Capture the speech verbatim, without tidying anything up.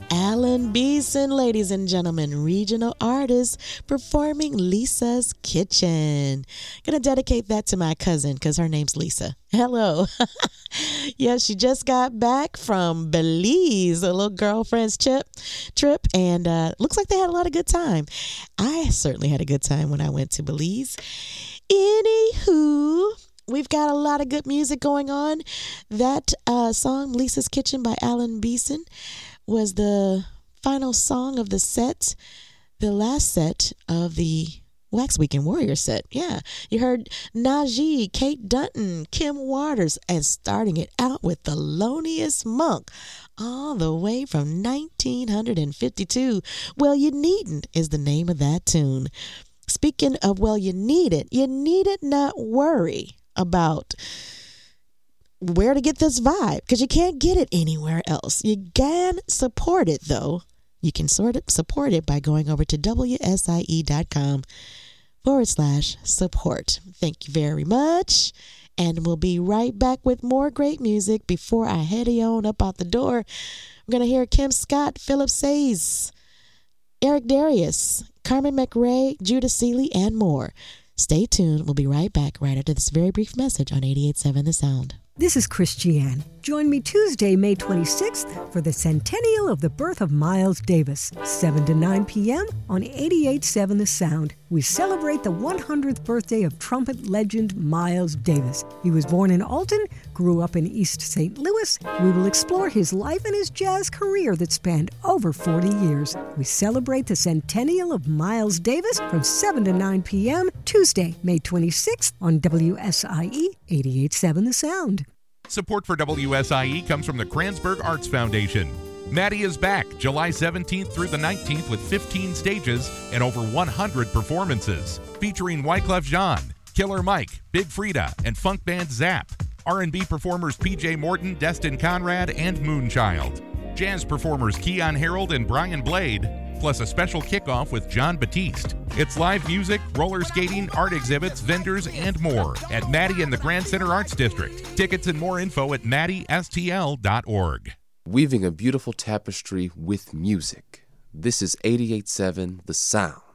Alan Beeson, ladies and gentlemen, regional artist performing Lisa's Kitchen. Gonna dedicate that to my cousin because her name's Lisa. Hello. Yeah, she just got back from Belize, a little girlfriend's trip, trip, and uh, looks like they had a lot of good time. I certainly had a good time when I went to Belize. Anywho, we've got a lot of good music going on. That uh, song, Lisa's Kitchen by Alan Beeson, was the final song of the set, the last set of the Wax Weekend Warrior set. Yeah, you heard Najee, Kate Dunton, Kim Waters, and starting it out with Thelonious Monk, all the way from nineteen fifty-two. Well, You Needn't is the name of that tune. Speaking of Well, You Need It, you need it not worry about where to get this vibe because you can't get it anywhere else. You can support it, though. You can sort of support it by going over to wsie.com forward slash support. Thank you very much. And we'll be right back with more great music before I head on up out the door. We're going to hear Kim Scott, Philip Sayes, Eric Darius, Carmen McRae, Judah Seeley, and more. Stay tuned. We'll be right back right after this very brief message on eighty-eight point seven The Sound. This is Christiane. Join me Tuesday, May twenty-sixth for the centennial of the birth of Miles Davis, seven to nine p.m. on eighty-eight point seven The Sound. We celebrate the one hundredth birthday of trumpet legend Miles Davis. He was born in Alton, grew up in East Saint Louis. We will explore his life and his jazz career that spanned over forty years. We celebrate the centennial of Miles Davis from seven to nine p.m. Tuesday, May twenty-sixth on W S I E eighty-eight point seven The Sound. Support for W S I E comes from the Kranzberg Arts Foundation. Maddie is back July seventeenth through the nineteenth with fifteen stages and over one hundred performances, featuring Wyclef Jean, Killer Mike, Big Frida, and funk band Zap, R and B performers P J Morton, Destin Conrad, and Moonchild, jazz performers Keon Harold and Brian Blade, plus a special kickoff with John Batiste. It's live music, roller skating, art exhibits, vendors, and more at Maddie and the Grand Center Arts District. Tickets and more info at maddie s t l dot org. Weaving a beautiful tapestry with music. This is eighty-eight point seven The Sound.